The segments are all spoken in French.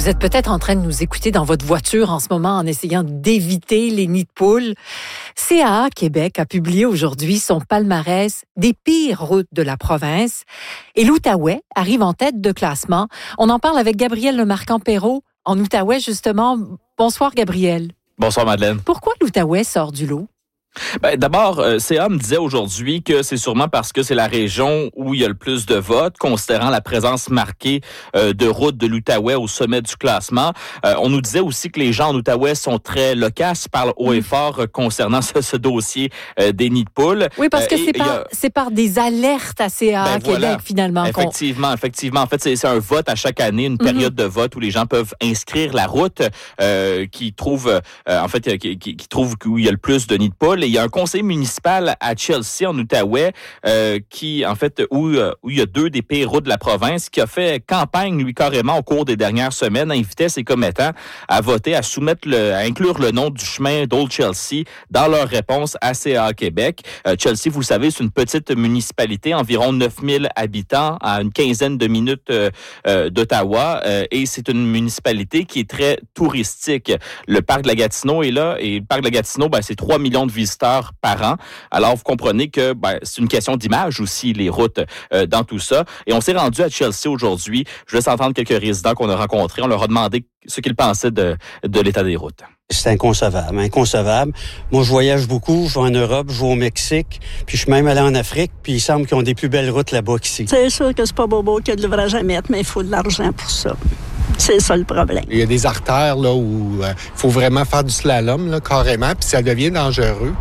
Vous êtes peut-être en train de nous écouter dans votre voiture en ce moment en essayant d'éviter les nids de poules. CAA Québec a publié aujourd'hui son palmarès des pires routes de la province et l'Outaouais arrive en tête de classement. On en parle avec Gabriel Lemarquand-Perrault en Outaouais justement. Bonsoir Gabriel. Bonsoir Madeleine. Pourquoi l'Outaouais sort du lot? D'abord, CA me disait aujourd'hui que c'est sûrement parce que c'est la région où il y a le plus de votes, considérant la présence marquée de routes de l'Outaouais au sommet du classement. On nous disait aussi que les gens en Outaouais sont très loquaces, parlent haut et fort concernant ce dossier des nids de poules. Oui, parce que c'est par des alertes à CA Québec, finalement. Effectivement. En fait, c'est un vote à chaque année, une période de vote où les gens peuvent inscrire la route qui trouve où il y a le plus de nids de poules. Et il y a un conseil municipal à Chelsea, en Outaouais, où il y a 2 des pires routes de la province, qui a fait campagne, lui, carrément, au cours des dernières semaines, invitait ses commettants à voter, à inclure le nom du chemin d'Old Chelsea dans leur réponse à CA Québec. Chelsea, vous le savez, c'est une petite municipalité, environ 9000 habitants, à une quinzaine de minutes d'Ottawa, et c'est une municipalité qui est très touristique. Le parc de la Gatineau est là, et le parc de la Gatineau, c'est 3 millions de visiteurs par an. Alors, vous comprenez que c'est une question d'image aussi, les routes dans tout ça. Et on s'est rendu à Chelsea aujourd'hui. Je laisse entendre quelques résidents qu'on a rencontrés. On leur a demandé ce qu'ils pensaient de l'état des routes. C'est inconcevable. Moi, je voyage beaucoup, je vais en Europe, je vais au Mexique, puis je suis même allé en Afrique, puis il semble qu'ils ont des plus belles routes là-bas qu'ici. C'est sûr que c'est pas bobo qu'il y a de l'ouvrage à mettre, mais il faut de l'argent pour ça. C'est ça le problème. Il y a des artères là où il faut vraiment faire du slalom là, carrément, puis ça devient dangereux.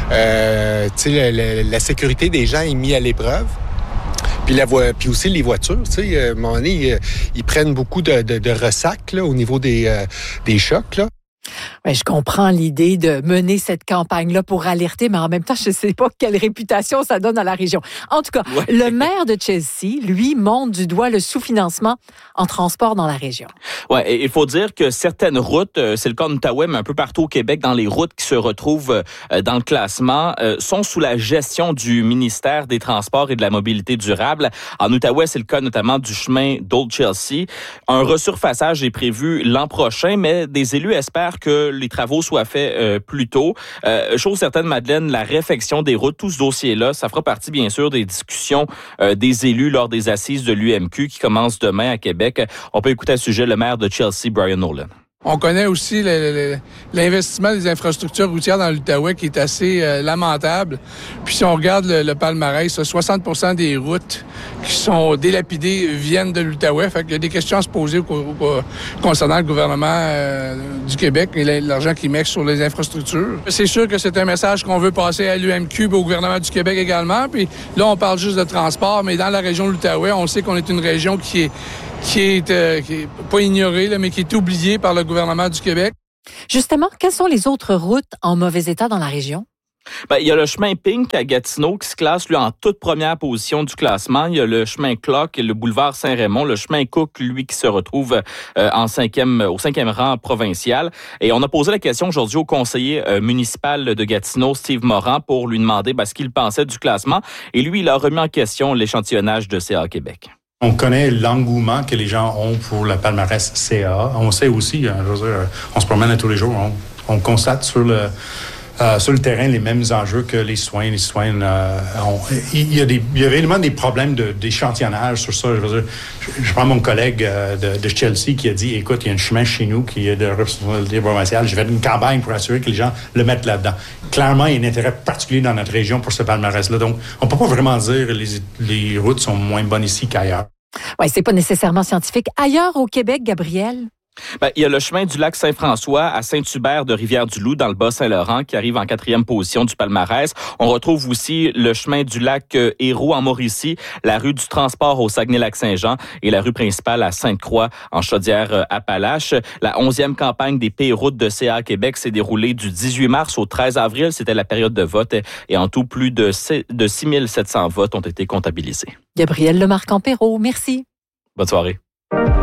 La sécurité des gens est mise à l'épreuve. Puis aussi les voitures, à un moment donné, ils prennent beaucoup de ressacs là, au niveau des chocs, là. Ouais, je comprends l'idée de mener cette campagne-là pour alerter, mais en même temps, je ne sais pas quelle réputation ça donne à la région. En tout cas, le maire de Chelsea, lui, montre du doigt le sous-financement en transport dans la région. Oui, et il faut dire que certaines routes, c'est le cas en Outaouais, mais un peu partout au Québec, dans les routes qui se retrouvent dans le classement, sont sous la gestion du ministère des Transports et de la Mobilité durable. En Outaouais, c'est le cas notamment du chemin d'Old Chelsea. Un resurfaçage est prévu l'an prochain, mais des élus espèrent que les travaux soient faits plus tôt. Chose certaine, Madeleine, la réfection des routes, tout ce dossier-là, ça fera partie, bien sûr, des discussions des élus lors des assises de l'UMQ qui commencent demain à Québec. On peut écouter à ce sujet le maire de Chelsea, Brian Nolan. On connaît aussi l'investissement des infrastructures routières dans l'Outaouais qui est assez lamentable. Puis si on regarde le palmarès, 60% des routes qui sont délapidées viennent de l'Outaouais. Fait qu'il y a des questions à se poser concernant le gouvernement du Québec et l'argent qu'il met sur les infrastructures. C'est sûr que c'est un message qu'on veut passer à l'UMQ et au gouvernement du Québec également. Puis là, on parle juste de transport, mais dans la région de l'Outaouais, on sait qu'on est une région qui est pas ignorée, là, mais qui est oubliée par le gouvernement du Québec. Justement, quelles sont les autres routes en mauvais état dans la région? Il y a le chemin Pink à Gatineau qui se classe, lui, en toute première position du classement. Il y a le chemin Clock et le boulevard Saint-Raymond. Le chemin Cook, lui, qui se retrouve au 5e rang provincial. Et on a posé la question aujourd'hui au conseiller municipal de Gatineau, Steve Moran, pour lui demander ce qu'il pensait du classement. Et lui, il a remis en question l'échantillonnage de CA Québec. On connaît l'engouement que les gens ont pour le palmarès CA. On sait aussi, on se promène tous les jours, on constate sur le terrain les mêmes enjeux que les citoyens. Les citoyennes il y a évidemment des problèmes d'échantillonnage sur ça. Je prends mon collègue de Chelsea qui a dit, écoute, il y a un chemin chez nous qui est de responsabilité provinciale. J'ai fait une campagne pour assurer que les gens le mettent là-dedans. Clairement, il y a un intérêt particulier dans notre région pour ce palmarès-là. Donc, on peut pas vraiment dire que les routes sont moins bonnes ici qu'ailleurs. Oui, c'est pas nécessairement scientifique. Ailleurs au Québec, Gabriel? Il y a le chemin du lac Saint-François à Saint-Hubert de Rivière-du-Loup dans le Bas-Saint-Laurent qui arrive en 4e position du palmarès. On retrouve aussi le chemin du lac Hérault en Mauricie, la rue du transport au Saguenay-Lac-Saint-Jean et la rue principale à Sainte-Croix en Chaudière-Appalaches. La 11e campagne des pires routes de CA Québec s'est déroulée du 18 mars au 13 avril. C'était la période de vote et en tout, plus de 6700 votes ont été comptabilisés. Gabriel Lemarquand-Perrault, merci. Bonne soirée.